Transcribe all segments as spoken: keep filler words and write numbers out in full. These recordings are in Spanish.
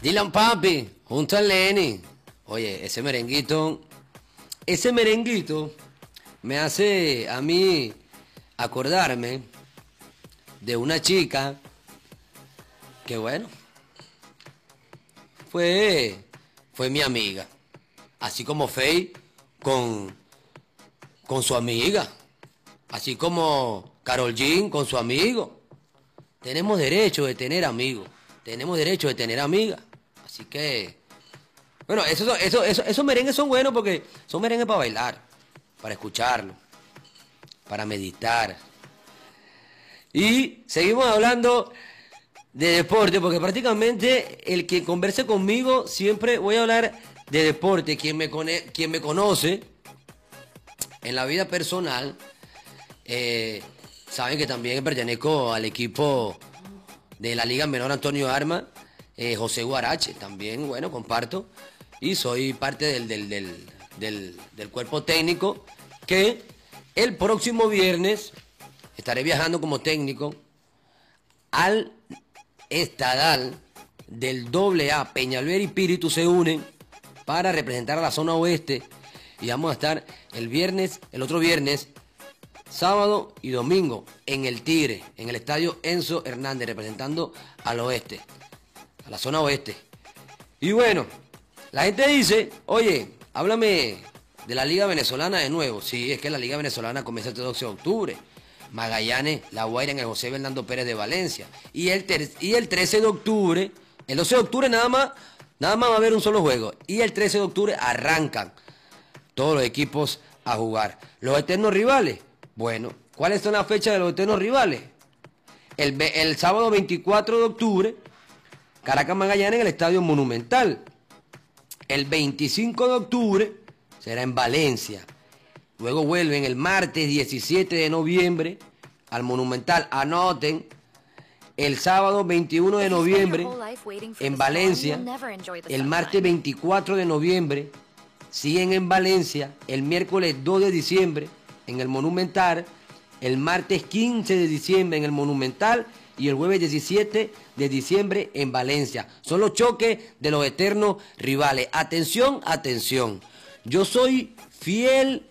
Dylan Papi, junto a Lenny. Oye, ese merenguito, ese merenguito me hace a mí acordarme de una chica que, bueno, fue, fue mi amiga. Así como Faye con, con su amiga. Así como Karol G con su amigo. Tenemos derecho de tener amigos. Tenemos derecho de tener amigas. Así que, bueno, esos, esos, esos, esos merengues son buenos porque son merengues para bailar, para escucharlo, para meditar. Y seguimos hablando de deporte, porque prácticamente el que converse conmigo siempre voy a hablar de deporte. Quien me, cone, quien me conoce en la vida personal, eh, saben que también pertenezco al equipo de la Liga Menor Antonio Armas, eh, José Guarache, también, bueno, comparto. Y soy parte del, del, del, del, del cuerpo técnico que el próximo viernes estaré viajando como técnico al estadal del doble A. Peñalver y Píritu se unen para representar a la zona oeste y vamos a estar el viernes, el otro viernes, sábado y domingo en el Tigre, en el estadio Enzo Hernández, representando al oeste, a la zona oeste. Y bueno, la gente dice, oye, háblame de la Liga Venezolana de nuevo. Sí, es que la Liga Venezolana comienza el doce de octubre. Magallanes, La Guaira en el José Bernardo Pérez de Valencia. Y el, ter y el trece de octubre, el doce de octubre nada más, nada más va a haber un solo juego. Y el trece de octubre arrancan todos los equipos a jugar. Los eternos rivales. Bueno, ¿cuáles son las fechas de los eternos rivales? El, el sábado veinticuatro de octubre, Caracas Magallanes en el Estadio Monumental. El veinticinco de octubre será en Valencia. Luego vuelven el martes diecisiete de noviembre al Monumental. Anoten, el sábado veintiuno de noviembre en Valencia. El martes veinticuatro de noviembre siguen en Valencia. El miércoles dos de diciembre en el Monumental. El martes quince de diciembre en el Monumental. Y el jueves diecisiete de diciembre en Valencia. Son los choques de los eternos rivales. Atención, atención. Yo soy fiel,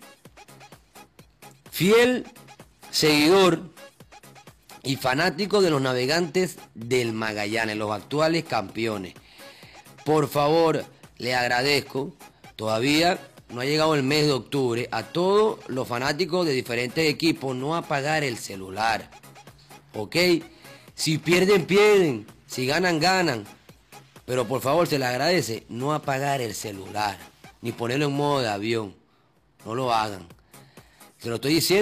fiel seguidor y fanático de los Navegantes del Magallanes, los actuales campeones. Por favor, le agradezco. Todavía no ha llegado el mes de octubre. A todos los fanáticos de diferentes equipos, no apagar el celular. ¿Ok? Si pierden, pierden. Si ganan, ganan. Pero por favor, se les agradece no apagar el celular. Ni ponerlo en modo de avión. No lo hagan. Se lo estoy diciendo.